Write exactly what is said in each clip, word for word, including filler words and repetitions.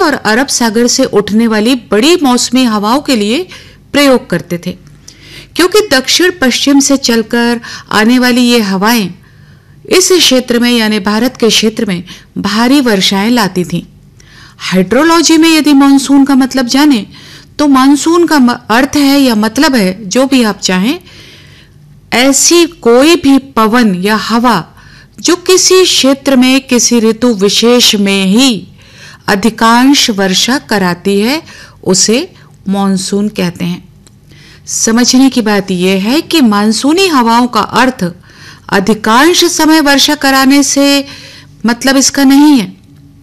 और अरब सागर से उठने वाली बड़ी मौसमी हवाओं के लिए प्रयोग करते थे, क्योंकि दक्षिण पश्चिम से चलकर आने वाली ये हवाएं इस क्षेत्र में यानी भारत के क्षेत्र में भारी वर्षाएं लाती थीं। हाइड्रोलॉजी में यदि मानसून का मतलब जाने तो मानसून का अर्थ है या मतलब है, जो भी आप चाहें, ऐसी कोई भी पवन या हवा जो किसी क्षेत्र में किसी ऋतु विशेष में ही अधिकांश वर्षा कराती है, उसे मानसून कहते हैं। समझने की बात यह है कि मानसूनी हवाओं का अर्थ अधिकांश समय वर्षा कराने से मतलब इसका नहीं है।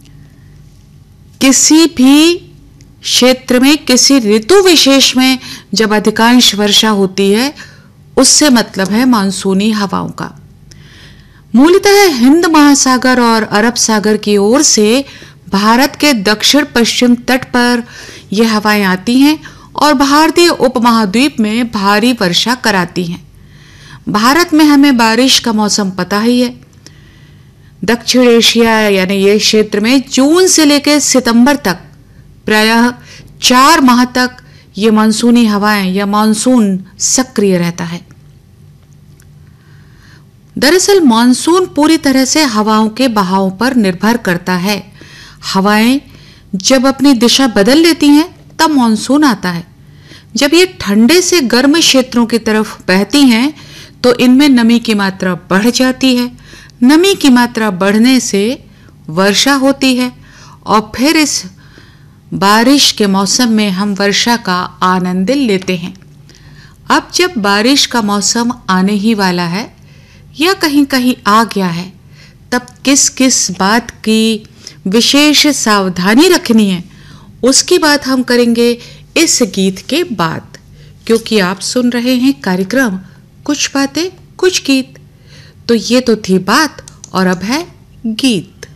किसी भी क्षेत्र में किसी ऋतु विशेष में जब अधिकांश वर्षा होती है, उससे मतलब है मानसूनी हवाओं का। मूलतः हिंद महासागर और अरब सागर की ओर से भारत के दक्षिण पश्चिम तट पर यह हवाएं आती हैं और भारतीय उपमहाद्वीप में भारी वर्षा कराती हैं। भारत में हमें बारिश का मौसम पता ही है। दक्षिण एशिया यानी ये क्षेत्र में जून से लेकर सितंबर तक प्रायः चार माह तक ये मानसूनी हवाएं या मानसून सक्रिय रहता है। दरअसल मानसून पूरी तरह से हवाओं के बहाव पर निर्भर करता है। हवाएं जब अपनी दिशा बदल लेती हैं तब मानसून आता है। जब ये ठंडे से गर्म क्षेत्रों की तरफ बहती हैं तो इनमें नमी की मात्रा बढ़ जाती है। नमी की मात्रा बढ़ने से वर्षा होती है और फिर इस बारिश के मौसम में हम वर्षा का आनंद लेते हैं। अब जब बारिश का मौसम आने ही वाला है या कहीं कहीं आ गया है, तब किस किस बात की विशेष सावधानी रखनी है, उसकी बात हम करेंगे इस गीत के बाद, क्योंकि आप सुन रहे हैं कार्यक्रम कुछ बातें कुछ गीत। तो ये तो थी बात और अब है गीत।